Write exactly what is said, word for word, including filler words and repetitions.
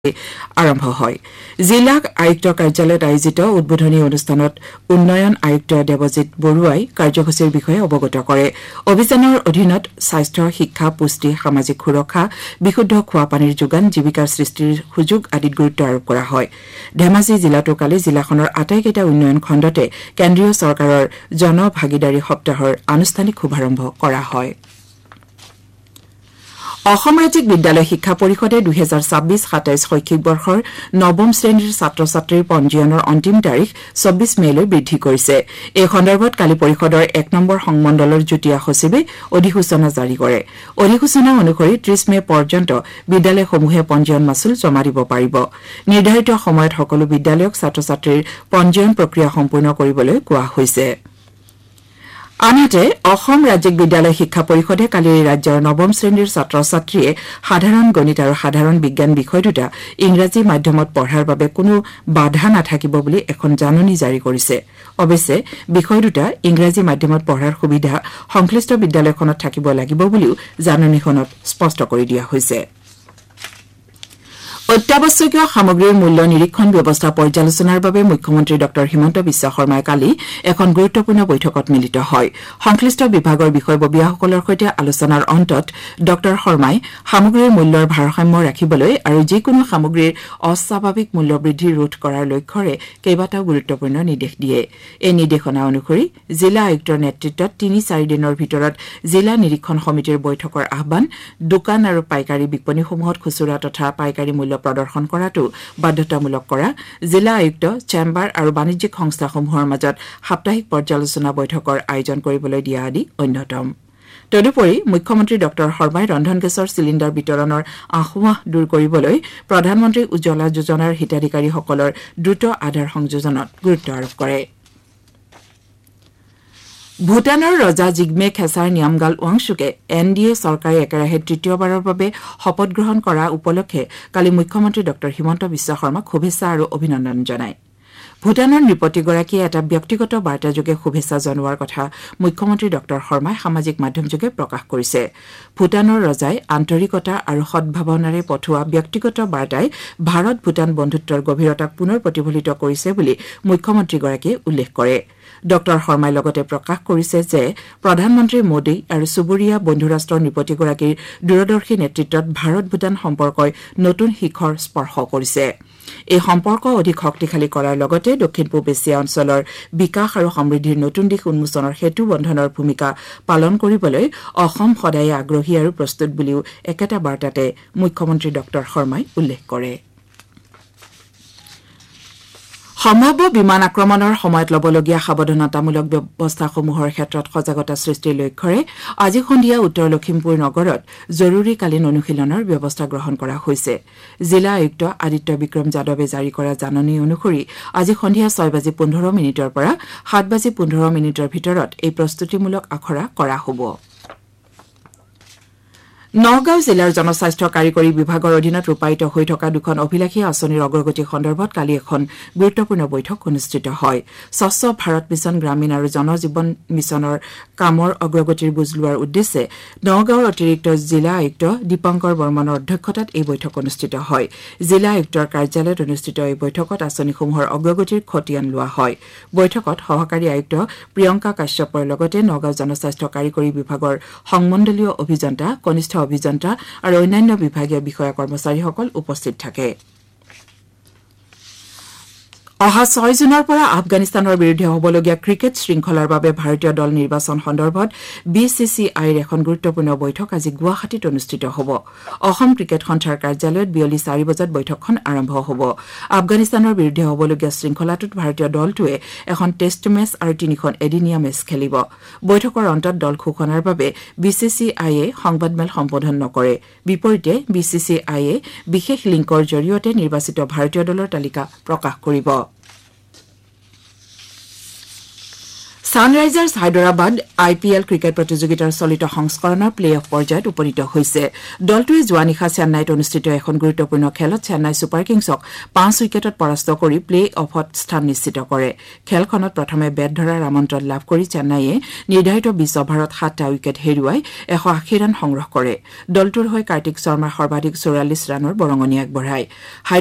আৰম্ভ হয়। জিলা আয়ুক্ত কাৰ্যালয়ত আয়োজিত উদ্বোধনী অনুষ্ঠানত উন্নয়ন আয়ুক্ত দেৱজিৎ বৰুৱাই কাৰ্যসূচীৰ বিষয়ে অৱগত কৰে। অভিযানৰ অধীনত স্বাস্থ্য, শিক্ষা, পুষ্টি, সামাজিক সুৰক্ষা, বিশুদ্ধ খোৱা পানীৰ যোগান, জীৱিকাৰ সৃষ্টিৰ সুযোগ আদিত গুৰুত্ব আৰোপ কৰা হয়। ধেমাজি জিলাতো কালি জিলাখনৰ আটাইকেইটা উন্নয়ন খণ্ডতে কেন্দ্ৰীয় চৰকাৰৰ জনভাগিদাৰী সপ্তাহৰ আনুষ্ঠানিক শুভাৰম্ভ কৰা হয়। অসম ৰাজ্যিক বিদ্যালয় শিক্ষা পৰিষদে দুহেজাৰ ছাব্বিছ সাতাইছ শৈক্ষিক বৰ্ষৰ নৱম শ্ৰেণীৰ ছাত্ৰ ছাত্ৰীৰ পঞ্জীয়নৰ অন্তিম তাৰিখ চৌব্বিছ মেলৈ বৃদ্ধি কৰিছে। এই সন্দৰ্ভত কালি পৰিষদৰ এক নম্বৰ সংমণ্ডলৰ যুটীয়া সচিবে অধিসূচনা জাৰি কৰে। অধিসূচনা অনুসৰি ত্ৰিশ মে পৰ্যন্ত বিদ্যালয়সমূহে পঞ্জীয়ন মাচুল জমা দিব পাৰিব। নিৰ্ধাৰিত সময়ত সকলো বিদ্যালয়ক ছাত্ৰ ছাত্ৰীৰ পঞ্জীয়ন প্ৰক্ৰিয়া সম্পূৰ্ণ কৰিবলৈ কোৱা হৈছে। আনহাতে অসম ৰাজ্যিক বিদ্যালয় শিক্ষা পৰিষদে কালি ৰাজ্যৰ নৱম শ্ৰেণীৰ ছাত্ৰ ছাত্ৰীয়ে সাধাৰণ গণিত আৰু সাধাৰণ বিজ্ঞান বিষয় দুটা ইংৰাজী মাধ্যমত পঢ়াৰ বাবে কোনো বাধা নাথাকিব বুলি এখন জাননী জাৰি কৰিছে। অৱশ্যে বিষয় দুটা ইংৰাজী মাধ্যমত পঢ়াৰ সুবিধা সংশ্লিষ্ট বিদ্যালয়খনত থাকিব লাগিব বুলিও জাননীখনত স্পষ্ট কৰি দিয়া হৈছে। অত্যাৱশ্যকীয় সামগ্ৰীৰ মূল্য নিৰীক্ষণ ব্যৱস্থা পৰ্যালোচনাৰ বাবে মুখ্যমন্ত্ৰী ড হিমন্ত বিশ্ব শৰ্মাই কালি এখন গুৰুত্বপূৰ্ণ বৈঠকত মিলিত হয়। সংশ্লিষ্ট বিভাগৰ বিষয়ববীয়াসকলৰ সৈতে আলোচনাৰ অন্তত ড শৰ্মাই সামগ্ৰীৰ মূল্যৰ ভাৰসাম্য ৰাখিবলৈ আৰু যিকোনো সামগ্ৰীৰ অস্বাভাৱিক মূল্য বৃদ্ধি ৰোধ কৰাৰ লক্ষ্যৰে কেইবাটাও গুৰুত্বপূৰ্ণ নিৰ্দেশ দিয়ে। এই নিৰ্দেশনা অনুসৰি জিলা আয়ুক্তৰ নেতৃত্বত তিনি চাৰি দিনৰ ভিতৰত জিলা নিৰীক্ষণ সমিতিৰ বৈঠকৰ আহ্বান, দোকান আৰু পাইকাৰী বিপণীসমূহত খুচুৰা তথা পাইকাৰী মূল্য প্ৰদৰ্শন কৰাটো বাধ্যতামূলক কৰা, জিলা আয়ুক্ত, চেম্বাৰ আৰু বাণিজ্যিক সংস্থাসমূহৰ মাজত সাপ্তাহিক পৰ্যালোচনা বৈঠকৰ আয়োজন কৰিবলৈ দিয়া আদি অন্যতম। তদুপৰি মুখ্যমন্ত্ৰী ড শৰ্মাই ৰন্ধন গেছৰ চিলিণ্ডাৰ বিতৰণৰ আঁসোৱাহ দূৰ কৰিবলৈ প্ৰধানমন্ত্ৰী উজ্বলা যোজনাৰ হিতাধিকাৰীসকলৰ দ্ৰুত আধাৰ সংযোজনত গুৰুত্ব আৰোপ কৰে। ভূটানৰ ৰজা Jigme Khesar নিয়ামগাল ৱাংচুকে N D A চৰকাৰে একেৰাহে তৃতীয়বাৰৰ বাবে শপত গ্ৰহণ কৰা উপলক্ষে কালি মুখ্যমন্ত্ৰী ড হিমন্ত বিশ্ব শৰ্মাক শুভেচ্ছা আৰু অভিনন্দন জনায়। ভূটানৰ নৃপতিগৰাকীয়ে এটা ব্যক্তিগত বাৰ্তাযোগে শুভেচ্ছা জনোৱাৰ কথা মুখ্যমন্ত্ৰী ড শৰ্মাই সামাজিক মাধ্যমযোগে প্ৰকাশ কৰিছে। ভূটানৰ ৰজাই আন্তৰিকতা আৰু সদ্ভাৱনাৰে পঠোৱা ব্যক্তিগত বাৰ্তাই ভাৰত ভূটান বন্ধুত্বৰ গভীৰতাক পুনৰ প্ৰতিফলিত কৰিছে বুলি মুখ্যমন্ত্ৰীগৰাকীয়ে উল্লেখ কৰে। ড শৰ্মাই লগতে প্ৰকাশ কৰিছে যে প্ৰধানমন্ত্ৰী মোদী আৰু চুবুৰীয়া বন্ধুৰাষ্ট্ৰৰ নৃপতিগৰাকীৰ দূৰদৰ্শী নেতৃত্বত ভাৰত ভূটান সম্পৰ্কই নতুন শিখৰ স্পৰ্শ কৰিছে। এই সম্পৰ্ক অধিক শক্তিশালী কৰাৰ লগতে দক্ষিণ পূব এছিয়া অঞ্চলৰ বিকাশ আৰু সমৃদ্ধিৰ নতুন দিশ উন্মোচনৰ সেতু বন্ধনৰ ভূমিকা পালন কৰিবলৈ অসম সদায়ে আগ্ৰহী আৰু প্ৰস্তুত বুলিও একেটা বাৰ্তাতে মুখ্যমন্ত্ৰী ড শৰ্মাই উল্লেখ কৰে। সম্ভাৱ্য বিমান আক্ৰমণৰ সময়ত ল'বলগীয়া সাৱধানতামূলক ব্যৱস্থাসমূহৰ ক্ষেত্ৰত সজাগতা সৃষ্টিৰ লক্ষ্যৰে আজি সন্ধিয়া উত্তৰ লখিমপুৰ নগৰত জৰুৰীকালীন অনুশীলনৰ ব্যৱস্থা গ্ৰহণ কৰা হৈছে। জিলা আয়ুক্ত আদিত্য বিক্ৰম যাদৱে জাৰি কৰা জাননী অনুসৰি আজি সন্ধিয়া ছয় বাজি পোন্ধৰ মিনিটৰ পৰা সাত বাজি পোন্ধৰ মিনিটৰ ভিতৰত এই প্ৰস্তুতিমূলক আখৰা কৰা হ'ব। নগাঁও জিলাৰ জনস্বাস্থ্য কাৰিকৰী বিভাগৰ অধীনত ৰূপায়িত হৈ থকা দুখন অভিলাষী আঁচনিৰ অগ্ৰগতি সন্দৰ্ভত কালি এখন গুৰুত্বপূৰ্ণ বৈঠক অনুষ্ঠিত হয়। স্বচ্ছ ভাৰত মিছন গ্ৰামীণ আৰু জনজীৱন মিছনৰ কামৰ অগ্ৰগতিৰ বুজ লোৱাৰ উদ্দেশ্যে নগাঁৱৰ অতিৰিক্ত জিলা আয়ুক্ত দীপংকৰ বৰ্মনৰ অধ্যক্ষতাত এই বৈঠক অনুষ্ঠিত হয়। জিলা আয়ুক্তৰ কাৰ্যালয়ত অনুষ্ঠিত এই বৈঠকত আঁচনিসমূহৰ অগ্ৰগতিৰ খতিয়ান লোৱা হয়। বৈঠকত সহকাৰী আয়ুক্ত প্ৰিয়ংকা কাশ্যপৰ লগতে নগাঁও জনস্বাস্থ্য কাৰিকৰী বিভাগৰ সংমণ্ডলীয় অভিযন্তা, কনিষ্ঠ অভিযন্তা আৰু অন্যান্য বিভাগীয় বিষয়া কৰ্মচাৰীসকল উপস্থিত থাকে। অহা ছয় জুনৰ পৰা আফগানিস্তানৰ বিৰুদ্ধে হ'বলগীয়া ক্ৰিকেট শৃংখলাৰ বাবে ভাৰতীয় দল নিৰ্বাচন সন্দৰ্ভত বি চি চি আইৰ এখন গুৰুত্বপূৰ্ণ বৈঠক আজি গুৱাহাটীত অনুষ্ঠিত হ'ব। অসম ক্ৰিকেট সন্থাৰ কাৰ্যালয়ত বিয়লি চাৰি বজাত বৈঠকখন আৰম্ভ হ'ব। আফগানিস্তানৰ বিৰুদ্ধে হ'বলগীয়া শৃংখলাটোত ভাৰতীয় দলটোৱে এখন টেষ্ট মেচ আৰু তিনিখন এদিনীয়া মেচ খেলিব। বৈঠকৰ অন্তত দল ঘোষণাৰ বাবে বি চি চি আইয়ে সংবাদমেল সম্বোধন নকৰে। বিপৰীতে বি চি চি আইয়ে বিশেষ লিংকৰ জৰিয়তে নিৰ্বাচিত ভাৰতীয় দলৰ তালিকা প্ৰকাশ কৰিব। ছানৰাইজাৰ্ছ হায়দৰাবাদ আই পি এল ক্ৰিকেট প্ৰতিযোগিতাৰ চলিত সংস্কৰণৰ প্লে অফ পৰ্যায়ত উপনীত হৈছে দলটোৱে যোৱা নিশা চেন্নাইত অনুষ্ঠিত এখন গুৰুত্বপূৰ্ণ খেলত চেন্নাই ছুপাৰ কিংছক পাঁচ উইকেটত পৰাস্ত কৰি প্লে অফত স্থান নিশ্চিত কৰে খেলখনত প্ৰথমে বেট ধৰাৰ আমন্ত্ৰণ লাভ কৰি চেন্নাইয়ে নিৰ্ধাৰিত বিশ অভাৰত সাতটা উইকেট হেৰুৱাই এশ আশী ৰান সংগ্ৰহ কৰে দলটোৰ হৈ কাৰ্তিক শৰ্মাৰ সৰ্বাধিক চৌৰাল্লিছ ৰানৰ বৰঙণি আগবঢ়ায়